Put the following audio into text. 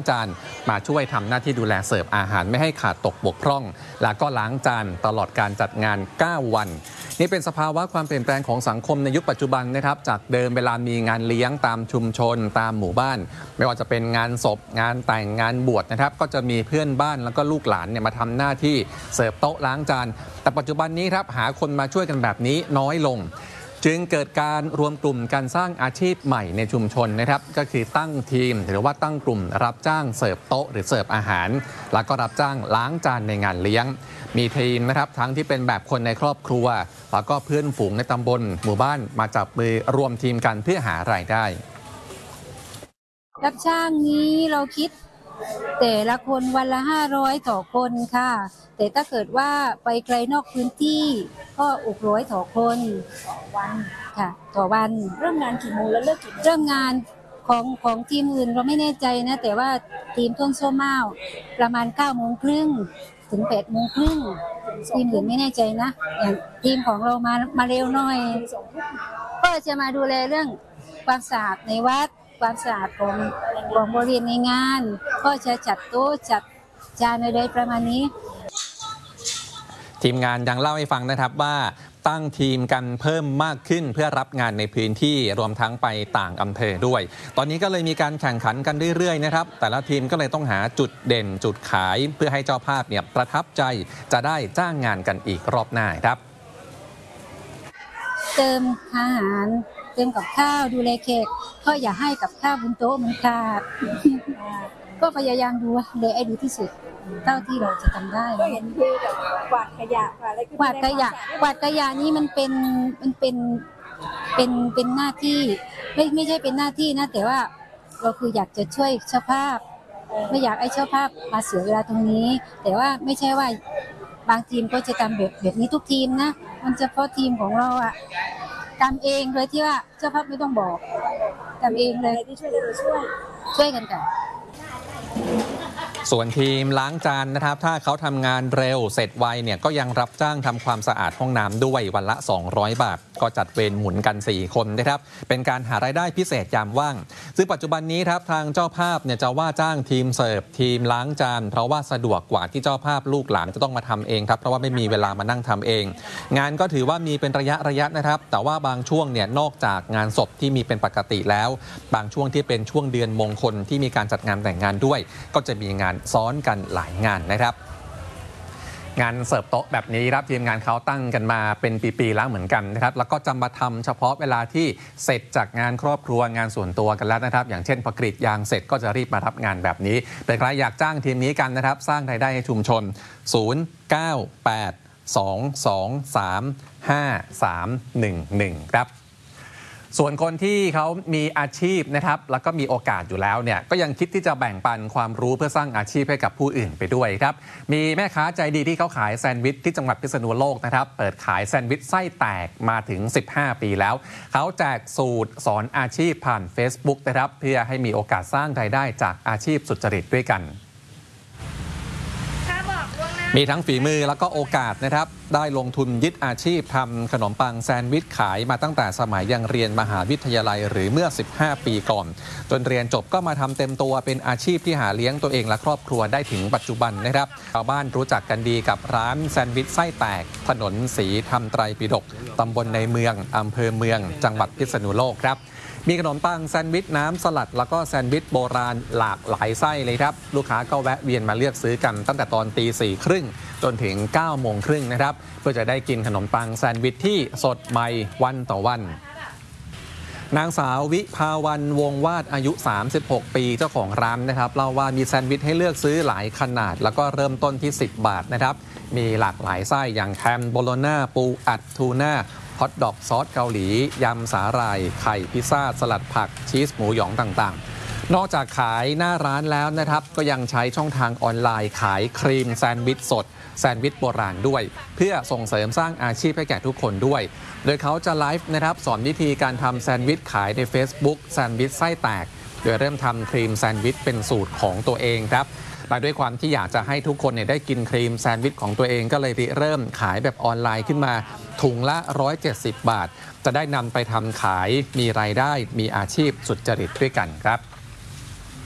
จานมาช่วยทำหน้าที่ดูแลเสิร์ฟอาหารไม่ให้ขาดตกบกพร่องแล้วก็ล้างจานตลอดการจัดงาน9 วันนี่เป็นสภาวะความเปลี่ยนแปลงของสังคมในยุคปัจจุบันนะครับจากเดิมเวลามีงานเลี้ยงตามชุมชนตามหมู่บ้านไม่ว่าจะเป็นงานศพงานแต่งงานบวชนะครับก็จะมีเพื่อนบ้านแล้วก็ลูกหลานเนี่ยมาทำหน้าที่เสิร์ฟโต๊ะล้างจานแต่ปัจจุบันนี้ครับหาคนมาช่วยกันแบบนี้น้อยลงจึงเกิดการรวมกลุ่มการสร้างอาชีพใหม่ในชุมชนนะครับก็คือตั้งทีมหรือว่าตั้งกลุ่มรับจ้างเสิร์ฟโต๊ะหรือเสิร์ฟอาหารแล้วก็รับจ้างล้างจานในงานเลี้ยงมีทีมนะครับทั้งที่เป็นแบบคนในครอบครัวแล้วก็เพื่อนฝูงในตำบลหมู่บ้านมาจับมือรวมทีมกันเพื่อหารายได้รับจ้างนี้เราคิดแต่ละคนวันละ500ต่อคนค่ะแต่ถ้าเกิดว่าไปไกลนอกพื้นที่ก็600ต่อคนต่อวันค่ะต่อวันเริ่มงานกี่โมงแล้วเลิกกี่โมงเริ่มงานของทีมอื่นเราไม่แน่ใจนะแต่ว่าทีมต้นโซม่าประมาณ9:30ถึง8:30ทีมอื่นไม่แน่ใจนะอย่างทีมของเรามาเร็วหน่อยก็จะมาดูแลเรื่องความสะอาดในวัดความสะอาดของบริเวณในงานก็จะจัดโต๊ะจัดจานอะไรประมาณนี้ทีมงานยังเล่าให้ฟังนะครับว่าตั้งทีมกันเพิ่มมากขึ้นเพื่อรับงานในพื้นที่รวมทั้งไปต่างอำเภอด้วยตอนนี้ก็เลยมีการแข่งขันกันเรื่อยๆนะครับแต่ละทีมก็เลยต้องหาจุดเด่นจุดขายเพื่อให้เจ้าภาพเนี่ยประทับใจจะได้จ้างงานกันอีกรอบหน้าครับเติมอาหารเติมกับข้าวดูแลแขกก็อย่าให้กับข้าวบนโต๊ะมันขาดก็พยายามดูแลให้ดีที่สุดเท่าที่เราจะทำได้ก็เห็นคือแบบกวาดขยะอะไรกวาดขยะนี่มันเป็นหน้าที่ไม่ใช่เป็นหน้าที่นะแต่ว่าเราคืออยากจะช่วยเจ้าภาพไม่อยากให้เจ้าภาพมาเสียเวลาตรงนี้แต่ว่าไม่ใช่ว่าบางทีมก็จะทำแบบนี้ทุกทีมนะมันเฉพาะทีมของเราอะทำเองโดยที่ว่าเจ้าภาพไม่ต้องบอกทำเองเลยที่ช่วยได้เราช่วยกันค่ะส่วนทีมล้างจานนะครับถ้าเขาทำงานเร็วเสร็จไวเนี่ยก็ยังรับจ้างทำความสะอาดห้องน้ำด้วยวันละ200 บาทก็จัดเวรหมุนกัน4 คนนะครับเป็นการหารายได้พิเศษยามว่างซึ่งปัจจุบันนี้ครับทางเจ้าภาพเนี่ยจะว่าจ้างทีมเสิร์ฟทีมล้างจานเพราะว่าสะดวกกว่าที่เจ้าภาพลูกหลานจะต้องมาทำเองครับเพราะว่าไม่มีเวลามานั่งทำเองงานก็ถือว่ามีเป็นระยะนะครับแต่ว่าบางช่วงเนี่ยนอกจากงานศพที่มีเป็นปกติแล้วบางช่วงที่เป็นช่วงเดือนมงคลที่มีการจัดงานแต่งงานด้วยก็จะมีงานซ้อนกันหลายงานนะครับงานเสิร์ฟโต๊ะแบบนี้ครับทีมงานเขาตั้งกันมาเป็นปีๆแล้วเหมือนกันนะครับแล้วก็จะมาทำเฉพาะเวลาที่เสร็จจากงานครอบครัวงานส่วนตัวกันแล้วนะครับอย่างเช่นพอกรีดยางเสร็จก็จะรีบมารับงานแบบนี้เป็นใครอยากจ้างทีมนี้กันนะครับสร้างรายได้ให้ชุมชน0982235311ครับส่วนคนที่เขามีอาชีพนะครับแล้วก็มีโอกาสอยู่แล้วเนี่ยก็ยังคิดที่จะแบ่งปันความรู้เพื่อสร้างอาชีพให้กับผู้อื่นไปด้วยครับมีแม่ค้าใจดีที่เขาขายแซนด์วิชที่จังหวัดพิษณุโลกนะครับเปิดขายแซนด์วิชไส้แตกมาถึง15 ปีแล้วเขาแจกสูตรสอนอาชีพผ่าน Facebook นะครับเพื่อให้มีโอกาสสร้างรายได้จากอาชีพสุจริตด้วยกันมีทั้งฝีมือแล้วก็โอกาสนะครับได้ลงทุนยึดอาชีพทำขนมปังแซนด์วิชขายมาตั้งแต่สมัยยังเรียนมหาวิทยาลัยหรือเมื่อ15 ปีก่อนจนเรียนจบก็มาทำเต็มตัวเป็นอาชีพที่หาเลี้ยงตัวเองและครอบครัวได้ถึงปัจจุบันนะครับชาวบ้านรู้จักกันดีกับร้านแซนด์วิชไส้แตกถนนศรีธรรมไตรปิฎกตำบลในเมืองอำเภอเมืองจังหวัดพิษณุโลกครับมีขนมปังแซนด์วิชน้ำสลัดแล้วก็แซนด์วิชโบราณหลากหลายไส้เลยครับลูกค้าก็แวะเวียนมาเลือกซื้อกันตั้งแต่ตอน4:30จนถึง9:30นะครับเพื่อจะได้กินขนมปังแซนด์วิชที่สดใหม่วันต่อวันนางสาววิภาวันวงวาดอายุ36 ปีเจ้าของร้านนะครับเล่าว่ามีแซนด์วิชให้เลือกซื้อหลายขนาดแล้วก็เริ่มต้นที่10 บาทนะครับมีหลากหลายไส้อย่างแฮมโบโลน่าปูอัดทูน่าฮอทดอกซอสเกาหลียำสาหร่ายไข่พิซซ่าสลัดผักชีสหมูหยองต่างๆนอกจากขายหน้าร้านแล้วนะครับก็ยังใช้ช่องทางออนไลน์ขายครีมแซนด์วิชสดแซนด์วิชโบราณด้วยเพื่อส่งเสริมสร้างอาชีพให้แก่ทุกคนด้วยโดยเขาจะไลฟ์นะครับสอนวิธีการทำแซนด์วิชขายใน Facebook แซนด์วิชไส้แตกโดยเริ่มทำครีมแซนด์วิชเป็นสูตรของตัวเองครับและด้วยความที่อยากจะให้ทุกคนได้กินครีมแซนด์วิชของตัวเองก็เลยเริ่มขายแบบออนไลน์ขึ้นมาถุงละ170 บาทจะได้นำไปทำขายมีรายได้มีอาชีพสุจริตด้วยกันครับ